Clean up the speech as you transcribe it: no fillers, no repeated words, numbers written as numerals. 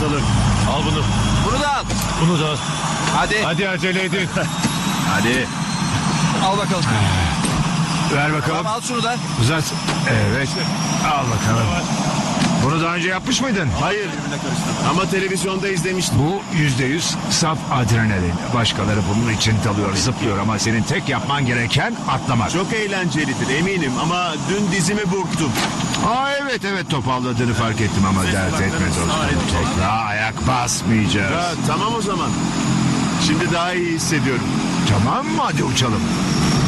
çantalı. Al bunu. Bunu da al. Bunu da al. Hadi. Hadi acele edin. Hadi. Al bakalım. Ver bakalım. Tamam, al şunu da. Uzat. Evet. Al bakalım. Bunu daha önce yapmış mıydın? Hayır. Ama televizyonda izlemiştim. Bu %100 saf adrenalin. Başkaları bunun için dalıyor, zıplıyor ama senin tek yapman gereken atlamak. Çok eğlencelidir eminim ama dün dizimi burktum. Evet topalladığını fark ettim ama dert etme dostum. Toprağa ayak basmayacağız. Ha, tamam o zaman. Şimdi daha iyi hissediyorum. Tamam mı? Hadi uçalım.